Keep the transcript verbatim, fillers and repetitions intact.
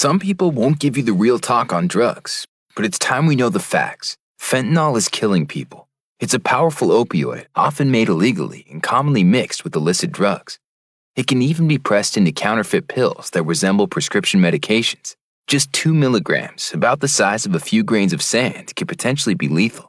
Some people won't give you the real talk on drugs, but it's time we know the facts. Fentanyl is killing people. It's a powerful opioid, often made illegally and commonly mixed with illicit drugs. It can even be pressed into counterfeit pills that resemble prescription medications. Just two milligrams, about the size of a few grains of sand, can potentially be lethal.